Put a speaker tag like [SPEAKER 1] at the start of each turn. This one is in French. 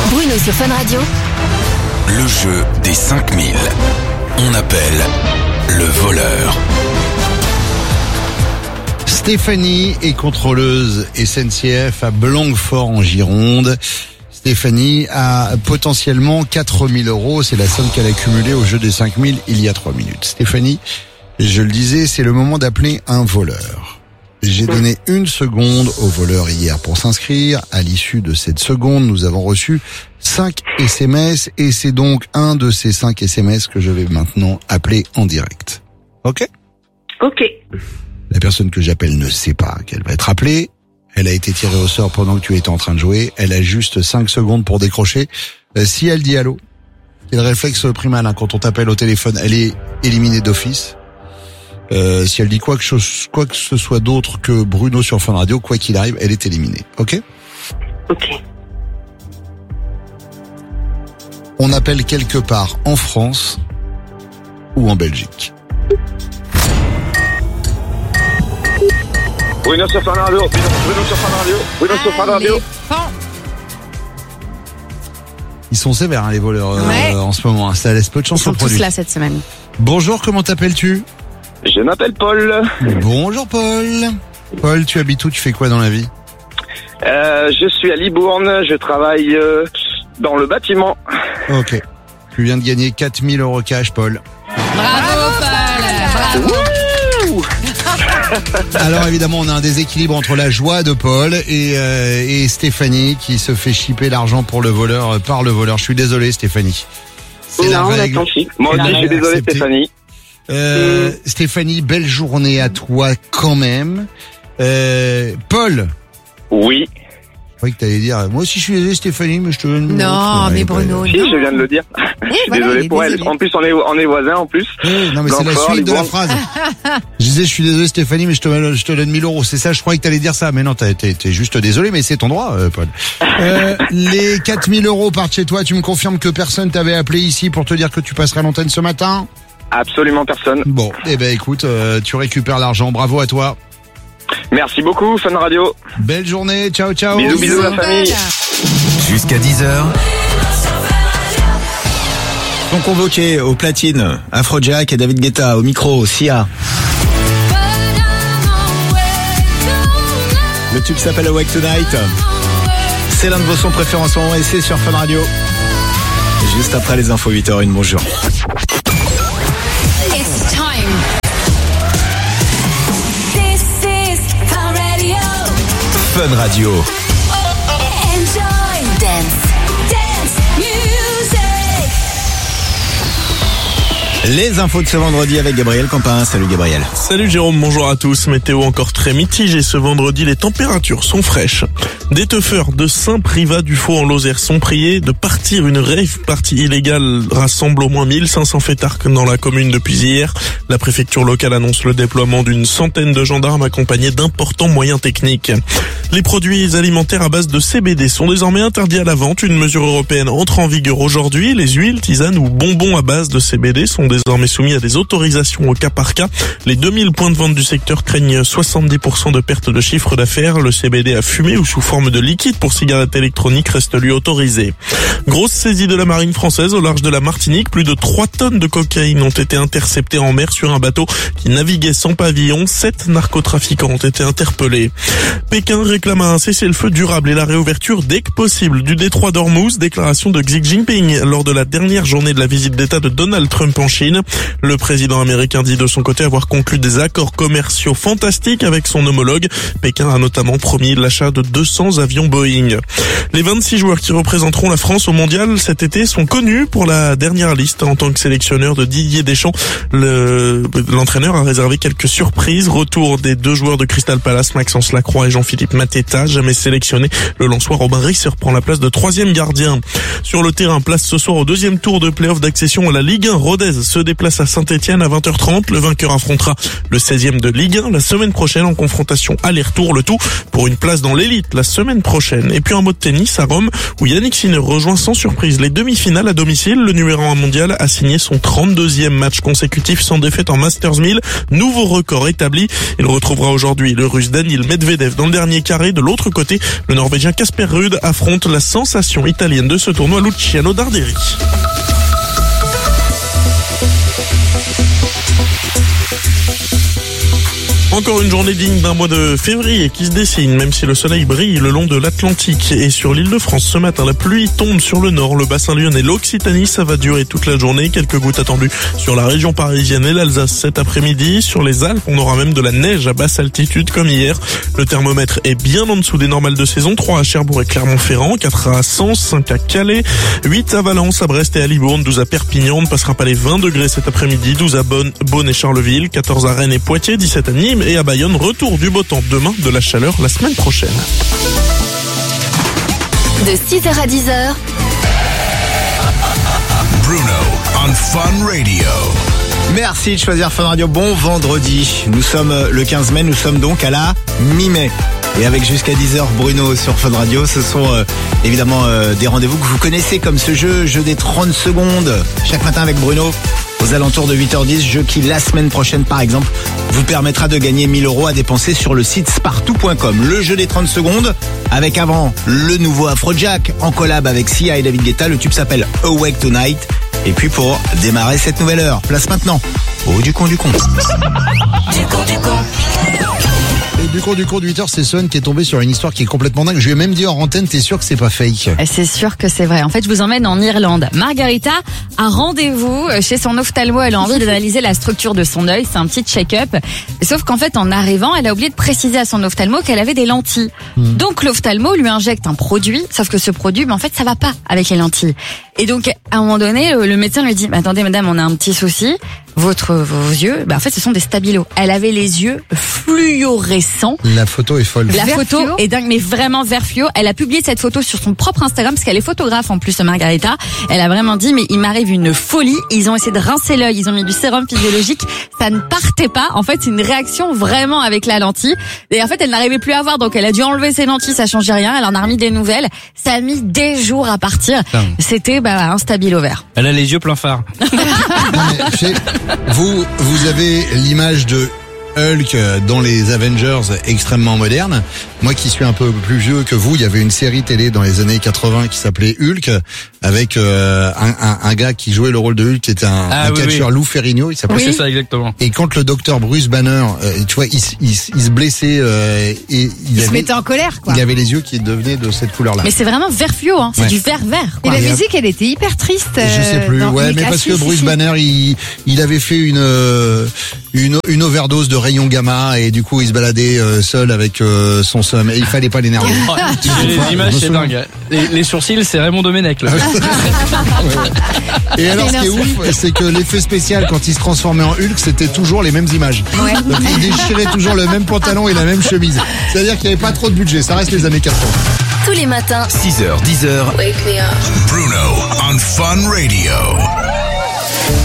[SPEAKER 1] Bruno sur Fun Radio.
[SPEAKER 2] Le jeu des 5000. On appelle le voleur.
[SPEAKER 3] Stéphanie est contrôleuse SNCF à Blanquefort en Gironde. Stéphanie a potentiellement 4 000 €. C'est la somme qu'elle a cumulée au jeu des 5000 il y a 3 minutes. Stéphanie, je le disais, c'est le moment d'appeler un voleur. J'ai donné 1 seconde au voleur hier pour s'inscrire. À l'issue de cette seconde, nous avons reçu 5 SMS et c'est donc un de ces 5 SMS que je vais maintenant appeler en direct. Ok ?
[SPEAKER 4] Ok.
[SPEAKER 3] La personne que j'appelle ne sait pas qu'elle va être appelée. Elle a été tirée au sort pendant que tu étais en train de jouer. Elle a juste 5 secondes pour décrocher. Si elle dit allô, c'est le réflexe primal, quand on t'appelle au téléphone, elle est éliminée d'office. Si elle dit quoi que ce soit d'autre que Bruno sur Fun Radio, quoi qu'il arrive, elle est éliminée. Ok ?
[SPEAKER 4] Ok.
[SPEAKER 3] On appelle quelque part en France ou en Belgique.
[SPEAKER 5] Bruno sur Fun Radio. Bruno sur Fun Radio. Bruno sur Fun Radio.
[SPEAKER 3] Ils sont sévères, les voleurs,
[SPEAKER 1] Ouais.
[SPEAKER 3] en ce moment. Ça laisse peu de
[SPEAKER 1] Ils
[SPEAKER 3] chance
[SPEAKER 1] sont
[SPEAKER 3] au
[SPEAKER 1] tous
[SPEAKER 3] produit.
[SPEAKER 1] là cette semaine.
[SPEAKER 3] Bonjour, comment t'appelles-tu ?
[SPEAKER 5] Je m'appelle Paul.
[SPEAKER 3] Bonjour Paul. Paul, tu habites où ? Tu fais quoi dans la vie ?
[SPEAKER 5] Je suis à Libourne. Je travaille dans le bâtiment.
[SPEAKER 3] Ok. Tu viens de gagner 4 000 € cash, Paul.
[SPEAKER 1] Bravo Paul. Bravo.
[SPEAKER 3] Alors évidemment, on a un déséquilibre entre la joie de Paul et Stéphanie qui se fait chipper l'argent pour le voleur par le voleur. Je suis désolé Stéphanie. C'est la
[SPEAKER 4] Non,
[SPEAKER 3] règle.
[SPEAKER 4] tant pis.
[SPEAKER 5] Moi
[SPEAKER 3] Elle
[SPEAKER 5] aussi,
[SPEAKER 3] a
[SPEAKER 5] je suis désolé,
[SPEAKER 3] accepté.
[SPEAKER 5] Stéphanie.
[SPEAKER 3] Stéphanie, belle journée à toi quand même. Paul.
[SPEAKER 5] Oui.
[SPEAKER 3] Je croyais que t'allais dire, moi aussi je suis désolé Stéphanie, mais je te donne...
[SPEAKER 1] Non, mais Bruno,
[SPEAKER 5] Si, je viens de le dire.
[SPEAKER 1] Eh,
[SPEAKER 5] Je suis
[SPEAKER 1] voilà, il
[SPEAKER 5] désolé
[SPEAKER 1] est
[SPEAKER 5] pour elle.
[SPEAKER 1] désolé.
[SPEAKER 5] En plus, on est voisins en plus.
[SPEAKER 3] Non mais c'est la
[SPEAKER 5] Blanquefort,
[SPEAKER 3] suite de la
[SPEAKER 5] Libourne.
[SPEAKER 3] phrase. Je disais je suis désolé Stéphanie, mais je te donne 1 000 €. C'est ça, je croyais que t'allais dire ça, mais non, t'es juste désolé, mais c'est ton droit, Paul. Les 4 000 € partent chez toi. Tu me confirmes que personne t'avait appelé ici pour te dire que tu passeras l'antenne ce matin ?
[SPEAKER 5] Absolument personne.
[SPEAKER 3] Bon, écoute, tu récupères l'argent. Bravo à toi.
[SPEAKER 5] Merci beaucoup, Fun Radio.
[SPEAKER 3] Belle journée. Ciao ciao.
[SPEAKER 5] Bisous, bisous la famille.
[SPEAKER 2] Jusqu'à 10h,
[SPEAKER 6] Sont convoqués aux platines Afrojack et David Guetta, au micro, Sia. Le tube s'appelle Awake Tonight. C'est l'un de vos sons préférés en ce moment et c'est sur Fun Radio. Et juste après les infos 8h01, bonjour.
[SPEAKER 1] It's time.
[SPEAKER 7] This is Fun Radio.
[SPEAKER 6] Fun Radio.
[SPEAKER 7] Enjoy. Dance music.
[SPEAKER 6] Les infos de ce vendredi avec Gabriel Campin. Salut Gabriel.
[SPEAKER 8] Salut Jérôme, bonjour à tous. Météo encore très mitigée ce vendredi, les températures sont fraîches. Des teufeurs de Saint-Privat-du-Faux en Lozère sont priés de partir. Une rave party illégale rassemble au moins 1500 fêtards dans la commune depuis hier. La préfecture locale annonce le déploiement d'une centaine de gendarmes accompagnés d'importants moyens techniques. Les produits alimentaires à base de CBD sont désormais interdits à la vente. Une mesure européenne entre en vigueur aujourd'hui. Les huiles, tisanes ou bonbons à base de CBD sont désormais soumis à des autorisations au cas par cas. Les 2000 points de vente du secteur craignent 70% de perte de chiffre d'affaires. Le CBD à fumer ou sous forme de liquide pour cigarettes électroniques reste lui autorisé. Grosse saisie de la marine française au large de la Martinique. Plus de 3 tonnes de cocaïne ont été interceptées en mer sur un bateau qui naviguait sans pavillon. 7 narcotrafiquants ont été interpellés. Pékin réclame un cessez-le-feu durable et la réouverture dès que possible du détroit d'Ormuz. Déclaration de Xi Jinping lors de la dernière journée de la visite d'État de Donald Trump en Chine. Le président américain dit de son côté avoir conclu des accords commerciaux fantastiques avec son homologue. Pékin a notamment promis l'achat de 200 avions Boeing. Les 26 joueurs qui représenteront la France au mondial cet été sont connus pour la dernière liste. En tant que sélectionneur de Didier Deschamps, l'entraîneur a réservé quelques surprises. Retour des 2 joueurs de Crystal Palace, Maxence Lacroix et Jean-Philippe Mateta. Jamais sélectionné, le Lensois Robin Risser prend la place de 3e gardien. Sur le terrain, place ce soir au 2e tour de play-off d'accession à la Ligue 1. Rodez se déplace à Saint-Etienne à 20h30. Le vainqueur affrontera le 16e de Ligue 1 la semaine prochaine en confrontation aller-retour. Le tout pour une place dans l'élite la semaine prochaine. Et puis un mot de tennis à Rome où Yannick Sinner rejoint son sans surprise les demi-finales à domicile. Le numéro 1 mondial a signé son 32e match consécutif sans défaite en Masters 1000. Nouveau record établi. Il retrouvera aujourd'hui le Russe Daniil Medvedev dans le dernier carré. De l'autre côté, le Norvégien Casper Ruud affronte la sensation italienne de ce tournoi, Luciano Darderi. Encore une journée digne d'un mois de février qui se dessine, même si le soleil brille le long de l'Atlantique et sur l'île de France. Ce matin, la pluie tombe sur le nord, le bassin lyonnais, l'Occitanie. Ça va durer toute la journée. Quelques gouttes attendues sur la région parisienne et l'Alsace cet après-midi. Sur les Alpes, on aura même de la neige à basse altitude comme hier. Le thermomètre est bien en dessous des normales de saison. 3 à Cherbourg et Clermont-Ferrand, 4 à Sens, 5 à Calais, 8 à Valence, à Brest et à Libourne, 12 à Perpignan. On ne passera pas les 20 degrés cet après-midi, 12 à Beaune et Charleville, 14 à Rennes et Poitiers, 17 à Nîmes et à Bayonne. Retour du beau temps demain, de la chaleur la semaine prochaine.
[SPEAKER 1] De 6h à 10h,
[SPEAKER 2] Bruno on Fun Radio.
[SPEAKER 6] Merci de choisir Fun Radio. Bon vendredi. Nous sommes le 15 mai, nous sommes donc à la mi-mai. Et avec jusqu'à 10h Bruno sur Fun Radio, ce sont évidemment des rendez-vous que vous connaissez comme ce jeu des 30 secondes. Chaque matin avec Bruno, aux alentours de 8h10, jeu qui la semaine prochaine par exemple vous permettra de gagner 1000 € à dépenser sur le site spartou.com. Le jeu des 30 secondes avec avant le nouveau Afrojack en collab avec Sia et David Guetta. Le tube s'appelle Awake Tonight. Et puis pour démarrer cette nouvelle heure, place maintenant au du con du con.
[SPEAKER 3] Et du cours de 8h, c'est Son qui est tombé sur une histoire qui est complètement dingue. Je lui ai même dit en antenne, t'es sûr que c'est pas fake?
[SPEAKER 9] C'est sûr que c'est vrai. En fait, je vous emmène en Irlande. Margarita a rendez-vous chez son ophtalmo. Elle a envie d'analyser la structure de son œil. C'est un petit check-up. Sauf qu'en fait, en arrivant, elle a oublié de préciser à son ophtalmo qu'elle avait des lentilles. Donc, l'ophtalmo lui injecte un produit. Sauf que ce produit, en fait, ça va pas avec les lentilles. Et donc, à un moment donné, le médecin lui dit, attendez, madame, on a un petit souci. Vos yeux, en fait, ce sont des stabilos. Elle avait les yeux fluorescents.
[SPEAKER 3] La photo est folle.
[SPEAKER 9] La photo est dingue, mais vraiment vert fluo. Elle a publié cette photo sur son propre Instagram parce qu'elle est photographe en plus, Margarita. Elle a vraiment dit, mais il m'arrive une folie. Ils ont essayé de rincer l'œil, ils ont mis du sérum physiologique. Ça ne partait pas. En fait, c'est une réaction vraiment avec la lentille. Et en fait, elle n'arrivait plus à voir, donc elle a dû enlever ses lentilles, ça changeait rien. Elle en a remis des nouvelles. Ça a mis des jours à partir. C'était un stabilo vert.
[SPEAKER 10] Elle a les yeux plein phare.
[SPEAKER 3] Non, mais, vous avez l'image de Hulk dans les Avengers extrêmement moderne. Moi qui suis un peu plus vieux que vous, il y avait une série télé dans les années 80 qui s'appelait Hulk avec un gars qui jouait le rôle de Hulk qui était un catcheur, Lou Ferrigno, il s'appelait.
[SPEAKER 10] C'est ça exactement.
[SPEAKER 3] Et quand le docteur Bruce Banner, tu vois, il se blessait et il
[SPEAKER 11] se mettait en colère quoi.
[SPEAKER 3] Il avait les yeux qui devenaient de cette couleur-là.
[SPEAKER 9] Mais c'est vraiment vert fluo, c'est du vert.
[SPEAKER 11] Et la musique, elle était hyper triste.
[SPEAKER 3] Je sais plus. Mais parce que Bruce Banner, il avait fait une overdose de rayons gamma et du coup il se baladait seul avec son seum et il fallait pas l'énerver.
[SPEAKER 10] Les images c'est dingue. Les sourcils c'est Raymond Domenech là.
[SPEAKER 3] Et alors ce qui est ouf, c'est que l'effet spécial quand il se transformait en Hulk, c'était toujours les mêmes images. Donc il déchirait toujours le même pantalon et la même chemise. C'est-à-dire qu'il n'y avait pas trop de budget, ça reste les années 80.
[SPEAKER 1] tous les matins,
[SPEAKER 2] 6h, 10h.
[SPEAKER 1] Wake me up.
[SPEAKER 2] Bruno on Fun Radio.